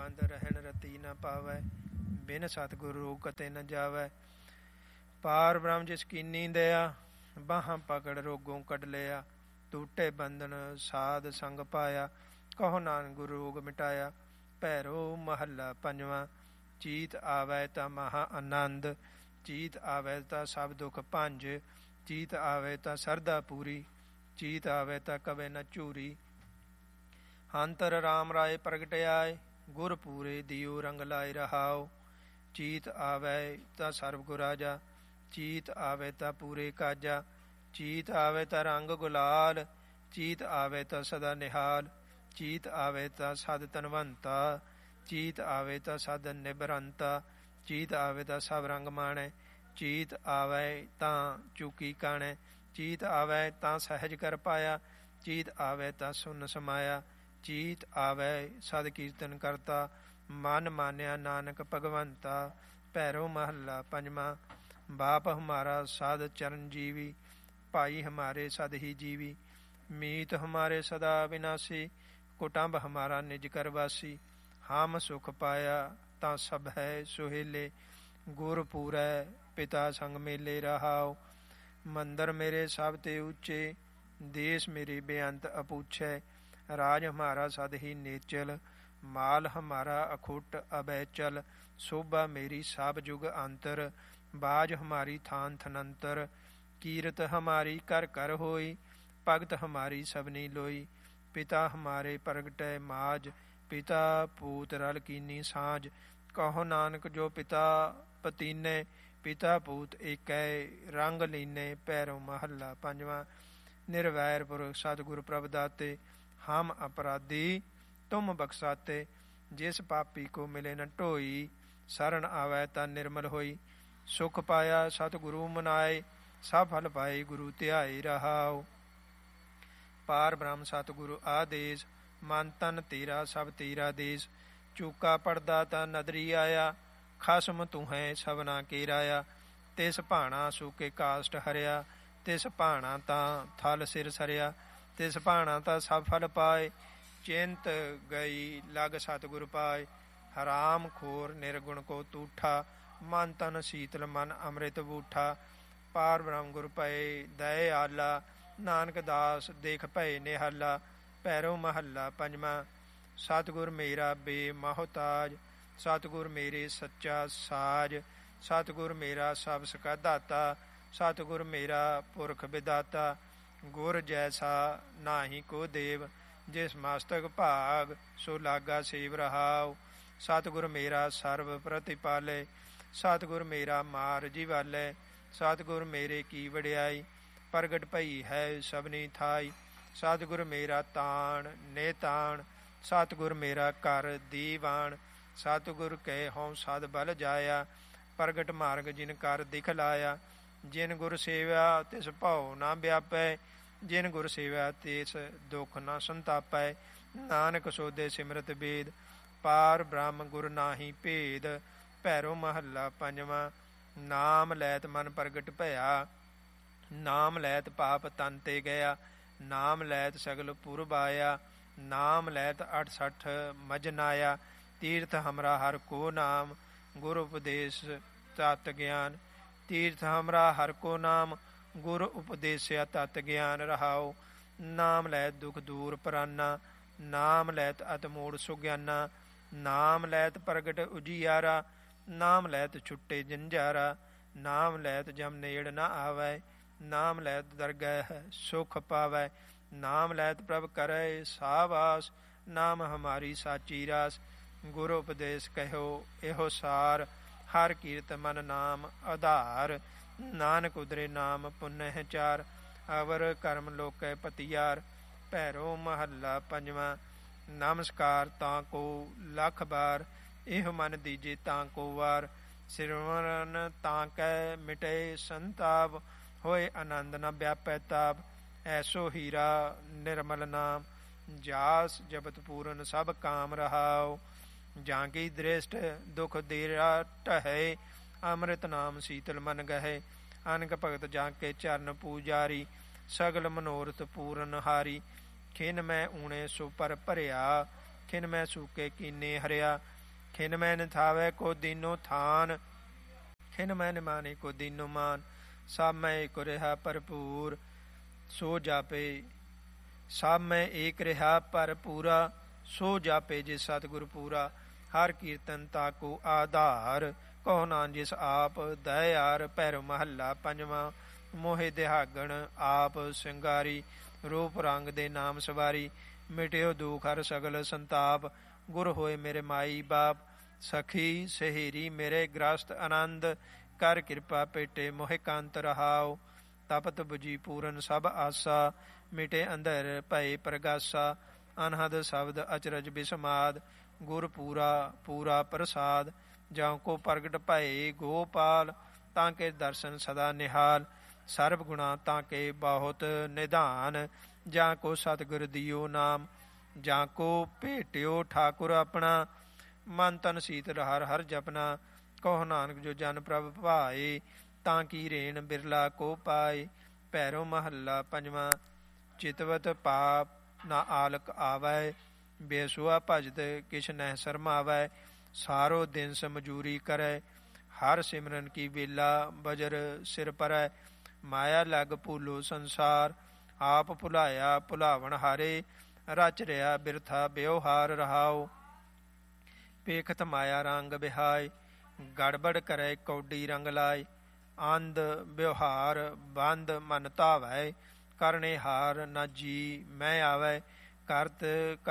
ਆਨੰਦ ਰਹਿਣ ਰਤੀ ਨ ਪਾਵੈ। ਬਿਨ ਸਤਿਗੁਰੂ ਕਤੇ ਨ ਜਾਵੈ। ਪਾਰ ਬ੍ਰਹਮ ਜਿਸ ਕੀਨੀ ਦਇਆ, ਬਾਹਾਂ ਪਕੜ ਰੋਗੋਂ ਕੱਢ ਲਿਆ। ਟੂਟੇ ਬੰਧਨ ਸਾਧ ਸੰਗ ਪਾਇਆ, ਕਹੋ ਨਾਨਕ ਗੁਰੂ ਰੋਗ ਮਿਟਾਇਆ। ਭੈਰੋ ਮਹੱਲਾ ਪੰਜਵਾਂ। ਚੀਤ ਆਵੈ ਤਾਂ ਮਹਾ ਆਨੰਦ, ਚੀਤ ਆਵੈ ਤਾਂ ਸਭ ਦੁੱਖ ਭੰਜ। ਚੀਤ ਆਵੈ ਤਾਂ ਸਰਧਾ ਪੂਰੀ, ਚੀਤ ਆਵੈ ਤਾਂ ਕਵੇ ਨ ਝੂਰੀ। ਅੰਤਰ ਰਾਮ ਰਾਏ ਪ੍ਰਗਟ ਆਏ, ਗੁਰ ਪੂਰੇ ਦਿਓ ਰੰਗ ਲਾਏ ਰਹਾਓ। ਚੀਤ ਆਵੈ ਤਾਂ ਸਰਬ ਕੋ ਰਾਜਾ, ਚੀਤ ਆਵੈ ਤਾਂ ਪੂਰੇ ਕਾਜਾ। ਚੀਤ ਆਵੈ ਤਾਂ ਰੰਗ ਗੁਲਾਲ, ਚੀਤ ਆਵੈ ਤਾਂ ਸਦਾ ਨਿਹਾਲ। ਚੀਤ ਆਵੈ ਤਾਂ ਸਦ ਧਨਵੰਤਾ, ਚੀਤ ਆਵੈ ਤਾਂ ਸਦ ਨਿਬਰੰਤਾ। ਚੀਤ ਆਵੈ ਤਾਂ ਸਭ ਰੰਗ ਮਾਣੈ, ਚੀਤ ਆਵੈ ਤਾਂ ਚੂਕੀ ਕਾਣੈ। ਚੀਤ ਆਵੈ ਤਾਂ ਸਹਿਜ ਕਰ ਪਾਇਆ, ਚੀਤ ਆਵੈ ਤਾਂ ਸੁਨ ਸਮਾਇਆ। ਚੀਤ ਆਵੈ ਸਦ ਕੀਰਤਨ ਕਰਤਾ, ਮਨ ਮਾਨਿਆ ਨਾਨਕ ਭਗਵੰਤਾ। ਭੈਰੋ ਮਹੱਲਾ ਪੰਜਵਾਂ। ਬਾਪ ਹਮਾਰਾ ਸਾਧ ਚਰਨਜੀਵੀ, ਭਾਈ ਹਮਾਰੇ ਸਦ ਹੀ ਜੀਵੀ। ਮੀਤ ਹਮਾਰੇ ਸਦਾ ਵਿਨਾਸੀ, ਕੁਟੰਬ ਹਮਾਰਾ ਨਿਜ ਕਰ ਵਾਸੀ। ਹਮ ਸੁਖ ਪਾਇਆ ਤਾਂ ਸਭ ਹੈ ਸੁਹੇਲੇ, ਗੁਰ ਪੂਰੈ ਪਿਤਾ ਸੰਗ ਮੇਲੇ ਰਹਾਓ। ਮੰਦਰ ਮੇਰੇ ਸਭ ਤੇ ਉੱਚੇ, ਦੇਸ ਮੇਰੇ ਬੇਅੰਤ ਅਪੂਛੈ। ਰਾਜ ਹਮਾਰਾ ਸਦ ਹੀ ਨੇਚਲ, ਮਾਲ ਹਮਾਰਾ ਅਖੁੱਟ ਅਬੈਚਲ। ਸੋਭਾ ਮੇਰੀ ਸਭ ਜੁਗ ਅੰਤਰ, ਬਾਜ ਹਮਾਰੀ ਥਾਨ ਥਨੰਤਰ। ਕੀਰਤ ਹਮਾਰੀ ਕਰ ਕਰ ਹੋਈ, ਭਗਤ ਹਮਾਰੀ ਸਭਨੀ ਲੋਈ। ਪਿਤਾ ਹਮਾਰੇ ਪ੍ਰਗਟੈ ਮਾਜ, ਪਿਤਾ ਪੂਤ ਰਲ ਕੀਨੀ ਸਾਂਝ। ਕਹੋ ਨਾਨਕ ਜੋ ਪਿਤਾ ਪਤੀਨੈ, ਪਿਤਾ ਪੂਤ ਏਕੈ ਰੰਗ ਲੀਨੈ। ਭੈਰੋ ਮਹੱਲਾ ਪੰਜਵਾਂ। ਨਿਰਵੈਰ ਪੁਰਖ ਸਤਿਗੁਰ ਪ੍ਰਭ ਦਾਤੇ, ਹਮ ਅਪਰਾਧੀ ਤੁਮ ਬਖਸ਼ਾਤੇ। ਜਿਸ ਪਾਪੀ ਕੋ ਮਿਲੇ ਨ ਢੋਈ, ਸਰਣ ਆਵੈ ਤਾਂ ਨਿਰਮਲ ਹੋਈ। ਸੁਖ ਪਾਇਆ ਸਤਿਗੁਰੂ ਮਨਾਏ, ਸਭ ਫਲ ਪਾਏ ਗੁਰੂ ਧਿਆਏ ਰਹਾਓ। ਪਾਰ ਬ੍ਰਹਮ ਸਤਿਗੁਰੂ ਆਦੇਸ, ਮਨ ਤਨ ਤੇਰਾ ਸਭ ਤੇਰਾ ਦੇਸ। ਚੂਕਾ ਪੜਦਾ ਤਾਂ ਨਦਰੀ ਆਇਆ, ਖਸਮ ਤੂੰ ਹੈ ਸਭਨਾ ਕੇ ਰਾਇਆ। ਤਿਸ ਭਾਣਾ ਸੂਕੇ ਕਾਸ਼ਟ ਹਰਿਆ, ਤਿਸ ਭਾਣਾ ਤਾਂ ਥਲ ਸਿਰ ਸਰਿਆ। ਤਿਸ ਭਾਣਾ ਤਾਂ ਸਭ ਫਲ ਪਾਏ, ਚਿੰਤ ਗਈ ਲਗ ਸਤਿਗੁਰ ਪਾਏ। ਹਰਾਮ ਖੋਰ ਨਿਰਗੁਣ ਕੋ ਤੂਠਾ, ਮਨ ਤਨ ਸੀਤਲ ਮਨ ਅੰਮ੍ਰਿਤ ਬੂਠਾ। ਪਾਰ ਬ੍ਰਹਮ ਗੁਰ ਪਏ ਦਇ ਆਲਾ, ਨਾਨਕ ਦਾਸ ਦੇਖ ਭਏ ਨਿਹਾਲਾ। ਭੈਰੋ ਮਹੱਲਾ ਪੰਜਵਾਂ। ਸਤਿਗੁਰ ਮੇਰਾ ਬੇਮੋਹਤਾਜ, ਸਤਿਗੁਰ ਮੇਰੇ ਸੱਚਾ ਸਾਜ। ਸਤਿਗੁਰ ਮੇਰਾ ਸਭ ਸਕਾ ਦਾਤਾ, ਸਤਿਗੁਰ ਮੇਰਾ ਪੁਰਖ ਵਿਦਾਤਾ। ਗੁਰ ਜੈਸਾ ਨਾਹੀ ਕੋ ਦੇਵ, ਜਿਸ ਮਸਤਕ ਭਾਗ ਸੋ ਲਾਗਾ ਸੇਵ ਰਹਾਉ। ਸਤਿਗੁਰ ਮੇਰਾ ਸਰਬ ਪ੍ਰਤਿਪਾਲੇ, ਸਤਿਗੁਰ ਮੇਰਾ ਮਾਰ ਜੀਵਾਲੇ। ਸਤਿਗੁਰ ਮੇਰੇ ਕੀ ਵਡਿਆਈ, ਪ੍ਰਗਟ ਭਈ ਹੈ ਸਭਨੀ ਥਾਈ। ਸਤਿਗੁਰ ਮੇਰਾ ਤਾਣ ਨੇਤਾਣ, ਸਤਿਗੁਰ ਮੇਰਾ ਘਰ ਦੀਵਾਨ। ਸਤਿਗੁਰ ਕੈ ਹਉ ਸਦ ਬਲ ਜਾਇਆ, ਪ੍ਰਗਟ ਮਾਰਗ ਜਿਨ ਕਰ ਦਿਖਲਾਇਆ। ਜਿਨ ਗੁਰ ਸੇਵਿਆ ਤਿਸ ਭਉ ਨਾ ਵਿਆਪੈ, ਜਿਨ ਗੁਰ ਸੇਵਿਆ ਤਿਸ ਦੁਖ ਨਾ ਸੰਤਾਪੈ। ਨਾਨਕ ਸੋਧੇ ਸਿਮਰਤ ਵੇਦ, ਪਾਰ ਬ੍ਰਹਮ ਗੁਰ ਨਾਹੀ ਭੇਦ। ਭੈਰੋ ਮਹੱਲਾ ਪੰਜਵਾਂ। ਨਾਮ ਲੈਤ ਮਨ ਪ੍ਰਗਟ ਭਇਆ, ਨਾਮ ਲੈਤ ਪਾਪ ਤਨ ਤੇ ਗਿਆ। ਨਾਮ ਲੈਤ ਸਗਲ ਪੁਰਬ ਆਇਆ, ਨਾਮ ਲੈਤ 68 ਮਜਨਾਇਆ। ਤੀਰਥ ਹਮਰਾ ਹਰ ਕੋ ਨਾਮ, ਗੁਰ ਉਪਦੇਸ਼ ਤਤ ਗਿਆਨ। ਤੀਰਥ ਹਮਰਾ ਹਰ ਕੋ ਨਾਮ, ਗੁਰ ਉਪਦੇਸਿਆ ਤਤ ਗਿਆਨ ਰਹਾਉ। ਨਾਮ ਲੈਤ ਦੁਖ ਦੂਰ ਪਰਾਨਾ, ਨਾਮ ਲੈਤ ਅਤਮੋੜ ਸੁਗਿਆਨਾ। ਨਾਮ ਲੈਤ ਪ੍ਰਗਟ ਉਜੀਆਰਾ, ਨਾਮ ਲੈਤ ਛੁੱਟੇ ਜੰਝਾਰਾ। ਨਾਮ ਲੈਤ ਜਮ ਨੇੜ ਨ ਆਵੈ, ਨਾਮ ਲੈਤ ਦਰਗਹਿ ਸੁਖ ਪਾਵੈ। ਨਾਮ ਲੈਤ ਪ੍ਰਭ ਕਰੈ ਸਾਵਾਸ, ਨਾਮ ਹਮਾਰੀ ਸਾਚੀ ਰਾਸ। ਗੁਰ ਉਪਦੇਸ਼ ਕਹਿਓ ਇਹੋ ਸਾਰ, ਹਰ ਕੀਰਤ ਮਨ ਨਾਮ ਆਧਾਰ। ਨਾਨਕ ਉਦਰੇ ਨਾਮ ਪੁਨਹ ਚਾਰ, ਅਵਰ ਕਰਮ ਲੋਕੈ ਪਤੀਆਰ। ਭੈਰੋ ਮਹੱਲਾ ਪੰਜਵਾਂ। ਨਮਸਕਾਰ ਤਾਂ ਕੋ ਲੱਖ ਬਾਰ, ਇਹ ਮਨ ਦੀਜੇ ਤਾਂ ਕੋ ਵਾਰ। ਸਿਮਰਨ ਤਾਂ ਕੈ ਮਿਟੇ ਸੰਤਾਪ, ਹੋਏ ਆਨੰਦ ਨ ਵਿਆਪੈ ਤਾਪ। ਐਸੋ ਹੀਰਾ ਨਿਰਮਲ ਨਾਮ, ਜਾਸ ਜਪਤ ਪੂਰਨ ਸਭ ਕਾਮ ਰਹਾਉ। ਜਾਂ ਕੀ ਦ੍ਰਿਸ਼ਟ ਦੁਖ ਦੇਰਾ ਢਹੈ, ਅੰਮ੍ਰਿਤ ਨਾਮ ਸੀਤਲ ਮਨ ਗਹੈ। ਅਨਕ ਭਗਤ ਜਾਂ ਕੇ ਚਰਨ ਪੂਜਾਰੀ, ਸਗਲ ਮਨੋਰਥ ਪੂਰਨ ਹਾਰੀ। ਖਿਨ ਮੈਂ ਊਣੇ ਸੋ ਪਰ ਭਰਿਆ, ਖਿਨ ਮੈਂ ਸੂਕੇ ਕੀਨੇ ਹਰਿਆ। ਖਿਨ ਮੈਂ ਨਿਥਾਵੈ ਕੋ ਦੀਨੋ ਥਾਨ, ਖਿਨ ਮੈਂ ਨਿਮਾਨੇ ਕੋ ਦੀਨੋ ਮਾਨ। ਸਭ ਮੈਂ ਏਕ ਰਿਹਾ ਭਰਪੂਰ, ਸੋ ਜਾਪੇ ਸਭ ਮੈਂ ਏਕ ਰਿਹਾ ਭਰਪੂਰਾ, ਸੋ ਜਾਪੇ ਜਿਸ ਸਤਿਗੁਰ ਪੂਰਾ। ਹਰ ਕੀਰਤਨ ਤਾਕੋ ਆਧਾਰ, ਕਹੋ ਨਾਨਕ ਜਿਸ ਆਪ ਦਇਆਰ। ਭੈਰੋ ਮਹੱਲਾ ਪੰਜਵਾਂ। ਮੋਹਿ ਦਿਹਾਗਣ ਆਪ ਸਿੰਗਾਰੀ, ਰੂਪ ਰੰਗ ਦੇ ਨਾਮ ਸਵਾਰੀ। ਮਿਟਿਓ ਦੁਖ ਹਰ ਸਗਲ ਸੰਤਾਪ, ਗੁਰ ਹੋਏ ਮੇਰੇ ਮਾਈ ਬਾਪ। ਸਖੀ ਸਹੇਰੀ ਮੇਰੇ ਗ੍ਰਸਤ ਆਨੰਦ, ਕਰ ਕਿਰਪਾ ਭੇਟੇ ਮੋਹਿ ਕੰਤ ਰਹਾਉ। ਤਪਤ ਬੁਝੀ ਪੂਰਨ ਸਭ ਆਸਾ, ਮਿਟੇ ਅੰਧਰ ਭਏ ਪ੍ਰਗਾਸਾ। ਅਨਹਦ ਸ਼ਬਦ ਅਚਰਜ ਬਿਸਮਾਦ, ਗੁਰ ਪੂਰਾ ਪੂਰਾ ਪ੍ਰਸਾਦ। ਜਾਂ ਕੋ ਪ੍ਰਗਟ ਭਏ ਗੋਪਾਲ, ਤਾਂ ਕੇ ਦਰਸ਼ਨ ਸਦਾ ਨਿਹਾਲ। ਸਰਬ ਗੁਣਾ ਤਾਂ ਕੇ ਬਹੁਤ ਨਿਧਾਨ, ਜਾਂ ਕੋ ਸਤਿਗੁਰ ਦਿਓ ਨਾਮ। ਜਾਂ ਕੋ ਭੇਟਿਓ ਠਾਕੁਰ ਆਪਣਾ, ਮਨ ਤਨ ਸੀਤਲ ਹਰ ਹਰ ਜਪਨਾ। ਕਹੋ ਨਾਨਕ ਜੋ ਜਨ ਪ੍ਰਭ ਭਾਏ, ਤਾਂ ਕੀ ਰੇਣ ਬਿਰਲਾ ਕੋ ਪਾਏ। ਭੈਰੋ ਮਹੱਲਾ ਪੰਜਵਾਂ। ਚਿਤਵਤ ਪਾਪ ਨਾ ਆਲਕ ਆਵੈ, ਬੇਸੁਆ ਭਜਤ ਕਿਛ ਨਹਿ ਸ਼ਰਮਾਵੈ। ਸਾਰੋ ਦਿਨ ਸਮਜੂਰੀ ਕਰੈ, ਹਰ ਸਿਮਰਨ ਕੀ ਵੇਲਾ ਬਜਰ ਸਿਰ ਪਰੈ। ਮਾਇਆ ਲਗ ਭੂਲੋ ਸੰਸਾਰ, ਆਪ ਭੁਲਾਇਆ ਭੁਲਾਵਣ ਹਾਰੇ। ਰਚ ਰਿਹਾ ਬਿਰਥਾ ਬਿਵਹਾਰ ਰਹਾਉ, ਪੇਖਤ ਮਾਇਆ ਰੰਗ ਬਿਹਾਏ। ਗੜਬੜ ਕਰੈ ਕੌਡੀ ਰੰਗ ਲਾਏ, ਅੰਧ ਵਿਵਹਾਰ ਬੰਦ ਮਨ ਧਾਵੈ। ਕਰਨੇ ਹਾਰ ਨਾ ਜੀ ਮੈਂ ਆਵੈ, ਕਰਤ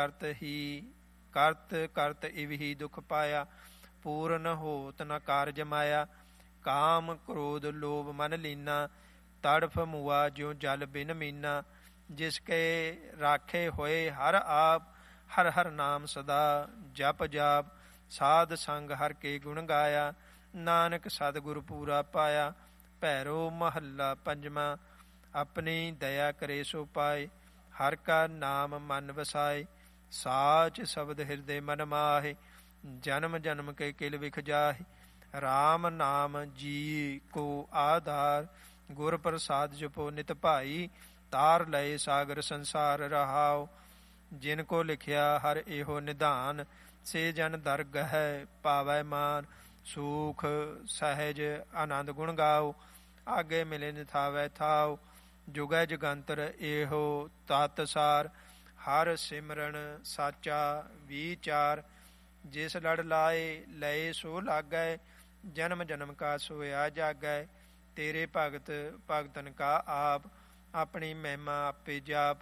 ਕਰਤ ਇਵ ਹੀ ਦੁਖ ਪਾਇਆ। ਪੂਰਨ ਹੋਤ ਨ ਕਾਰਜ ਮਾਇਆ, ਕਾਮ ਕ੍ਰੋਧ ਲੋਭ ਮਨ ਲੀਨਾ। ਤੜਫ ਮੁਆ ਜਿਉ ਜਲ ਬਿਨ ਮੀਨਾ, ਜਿਸ ਕੇ ਰਾਖੇ ਹੋਏ ਹਰ ਆਪ। ਹਰ ਹਰ ਨਾਮ ਸਦਾ ਜਪ ਜਾਪ, ਸਾਧ ਸੰਗ ਹਰ ਕੇ ਗੁਣ ਗਾਇਆ। ਨਾਨਕ ਸਤਿਗੁਰ ਪੂਰਾ ਪਾਇਆ। ਭੈਰੋ ਮਹੱਲਾ ਪੰਜਵਾਂ। ਆਪਣੀ ਦਇਆ ਕਰੇ ਸੋ ਪਾਏ, ਹਰ ਕਾ ਨਾਮ ਮਨ ਵਸਾਏ। ਸਾਚ ਸ਼ਬਦ ਹਿਰਦੇ ਮਨ ਮਾਹੇ, ਜਨਮ ਜਨਮ ਕੇ ਕਿਲ ਵਿਖ ਜਾਹੇ। ਰਾਮ ਨਾਮ ਜੀ ਕੋ ਆਧਾਰ, ਗੁਰ ਪ੍ਰਸਾਦ ਜਪੋ ਨਿਤ ਭਾਈ। ਤਾਰ ਲਏ ਸਾਗਰ ਸੰਸਾਰ ਰਹਾਉ, ਜਿਨ ਕੋ ਲਿਖਿਆ ਹਰ ਇਹੋ ਨਿਧਾਨ। ਸੇ ਜਨ ਦਰਗਹਿ ਪਾਵੈ ਮਾਨ, ਸੂਖ ਸਹਿਜ ਆਨੰਦ ਗੁਣ ਗਾਓ। ਆਗੇ ਮਿਲੇ ਨਿਥਾਵੈ ਥਾਉ, ਜੁਗੈ ਜਗੰਤਰ ਇਹੋ ਤਤ ਸਾਰ। ਹਰ ਸਿਮਰਨ ਸਾਚਾ ਵਿਚਾਰ, ਜਿਸ ਲੜ ਲਾਏ ਲਏ ਸੋ ਲਾਗੈ। ਜਨਮ ਜਨਮ ਕਾ ਸੋਇਆ ਜਾਗੈ, ਤੇਰੇ ਭਗਤ ਭਗਤਨ ਕਾ ਆਪ। ਆਪਣੀ ਮਹਿਮਾ ਆਪੇ ਜਾਪ,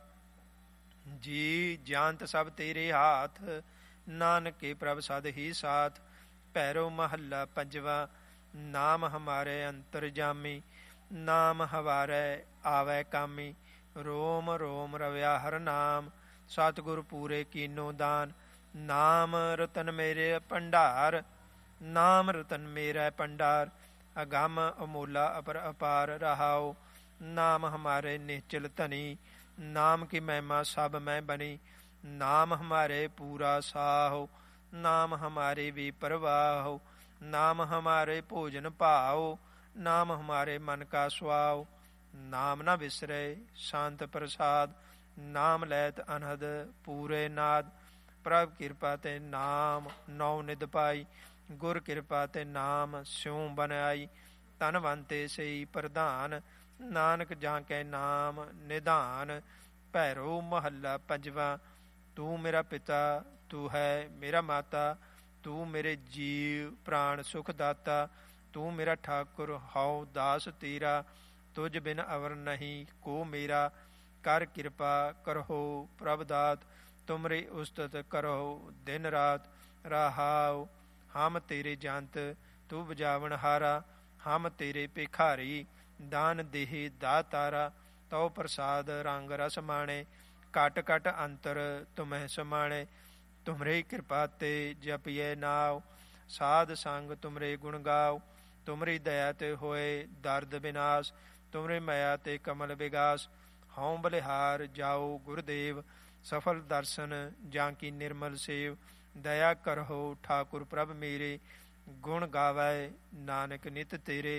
ਜੀ ਜਾਨਤ ਸਭ ਤੇਰੇ ਹਾਥ। ਨਾਨਕ ਕੇ ਪ੍ਰਭ ਸਦ ਹੀ ਸਾਥ। ਭੈਰੋ ਮਹੱਲਾ ਪੰਜਵਾ। ਨਾਮ ਹਮਾਰੇ ਅੰਤਰ ਜਾਮੀ, ਨਾਮ ਹਵਾਰੈ ਆਵੈ ਕਾਮੀ। ਰੋਮ ਰੋਮ ਰਵਿਆ ਹਰ ਨਾਮ, ਸਤਿਗੁਰ ਪੂਰੇ ਕੀਨੋ ਦਾਨ। ਨਾਮ ਰਤਨ ਮੇਰੇ ਭੰਡਾਰ, ਨਾਮ ਰਤਨ ਮੇਰਾ ਭੰਡਾਰ। ਅਗੰਮ ਅਮੋਲਾ ਅਪਰ ਅਪਾਰ ਰਹਾਉ, ਨਾਮ ਹਮਾਰੇ ਨਿਹਚਲ ਧਨੀ। ਨਾਮ ਕੀ ਮਹਿਮਾ ਸਭ ਮੈਂ ਬਨੀ, ਨਾਮ ਹਮਾਰੇ ਪੂਰਾ ਸਾਹੁ। ਨਾਮ ਹਮਾਰੇ ਵੀ ਪਰਵਾਹੁ, ਨਾਮ ਹਮਾਰੇ ਭੋਜਨ ਭਾਉ। ਨਾਮ ਹਮਾਰੇ ਮਨ ਕਾ ਸੁਆਉ, ਨਾਮ ਨਾ ਵਿਸਰੇ ਸ਼ਾਂਤ ਪ੍ਰਸਾਦ। ਨਾਮ ਲੈਤ ਅਨਹਦ ਪੂਰੇ ਨਾਦ, ਪ੍ਰਭ ਕਿਰਪਾ ਤੇ ਨਾਮ ਨੌ ਨਿਧ ਪਾਈ। ਗੁਰ ਕਿਰਪਾ ਤੇ ਨਾਮ ਸਿਉ ਬਨ ਆਈ। ਧਨਵੰਤੇ ਸਈ ਪ੍ਰਧਾਨ, ਨਾਨਕ ਜਾਂ ਕੈ ਨਾਮ ਨਿਧਾਨ। ਭੈਰੋ ਮਹੱਲਾ ਪੰਜਵਾ। ਤੂੰ ਮੇਰਾ ਪਿਤਾ, ਤੂੰ ਹੈ ਮੇਰਾ ਮਾਤਾ। ਤੂੰ ਮੇਰੇ ਜੀਵ ਪ੍ਰਾਣ ਸੁਖ ਦਾਤਾ। ਤੂੰ ਮੇਰਾ ਠਾਕੁਰ ਹਉ ਦਾਸ ਤੇਰਾ, ਤੁਝ ਬਿਨ ਅਵਰ ਨਹੀਂ ਕੋ ਮੇਰਾ। ਕਰ ਕਿਰਪਾ ਕਰਹੁ ਪ੍ਰਭ ਦਾਤ, ਤੁਮਰੀ ਉਸਤਤ ਕਰਹੁ ਦਿਨ ਰਾਤ। ਰਹਾਉ ਹਮ ਤੇਰੇ ਜੰਤ ਤੂੰ ਬਜਾਵਣ ਹਾਰਾ, ਹਮ ਤੇਰੇ ਭਿਖਾਰੀ ਦਾਨ ਦੇਹਿ ਦਾਤਾਰਾ। ਤਉ ਪ੍ਰਸਾਦ ਰੰਗ ਰਸ ਮਾਣੇ, ਘਟ ਘਟ ਅੰਤਰ ਤੁਮਹਿ ਸਮਾਣੇ। ਤੁਮਰੇ ਕਿਰਪਾ ਤੇ ਜਪੀਏ ਨਾਉ, ਸਾਧ ਸੰਗ ਤੁਮਰੇ ਗੁਣ ਗਾਉ। ਤੁਮਰੀ ਦਇਆ ਤੇ ਹੋਏ ਦਰਦ ਵਿਨਾਸ਼, ਤੁਮਰੇ ਮਾਇਆ ਤੇ ਕਮਲ ਵਿਗਾਸ। ਹਉ ਬਲਿਹਾਰ ਜਾਉ ਗੁਰਦੇਵ, ਸਫਲ ਦਰਸ਼ਨ ਜਾਂ ਕੀ ਨਿਰਮਲ ਸੇਵ। ਦਇਆ ਕਰਹੁ ਠਾਕੁਰ ਪ੍ਰਭ ਮੇਰੇ, ਗੁਣ ਗਾਵੈ ਨਾਨਕ ਨਿਤ ਤੇਰੇ।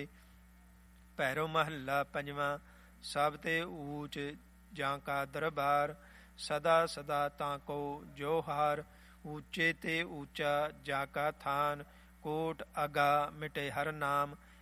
ਭੈਰੋ ਮਹੱਲਾ ਪੰਜਵਾਂ। ਸਭ ਤੇ ਊਚ ਜਾਂ ਕਾ ਦਰਬਾਰ, ਸਦਾ ਸਦਾ ਤਾਂ ਕੋ ਜੋ ਹਾਰ। ਊਚੇ ਤੇ ਊਚਾ ਜਾ ਕਾ ਥਾਨ ਕੋਟ ਅਗਾ ਮਿਟੇ ਹਰ ਨਾਮ